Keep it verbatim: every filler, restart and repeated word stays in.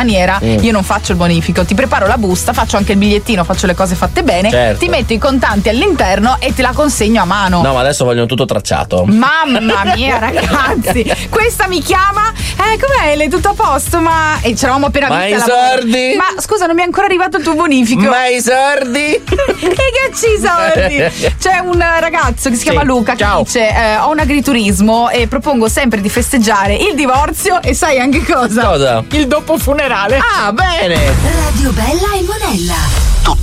maniera, mm. io non faccio il bonifico, ti preparo la busta, faccio anche il bigliettino, faccio le cose fatte bene, certo. ti metto i contanti all'interno e te la consegno a mano. No, ma adesso vogliono tutto tracciato. Mamma mia, ragazzi, questa mi chiama, eh com'è, lei tutto a posto, ma e c'eravamo appena Ma vista i la... sordi? Ma scusa, non mi è ancora arrivato il tuo bonifico. Ma i sordi? E che ci sordi? C'è un ragazzo che si chiama Sì. Luca Ciao. che dice eh, ho un agriturismo e propongo sempre di festeggiare il divorzio e sai anche cosa? Cosa? Il dopo funerale. Ah, bene. Radio Bella e Monella.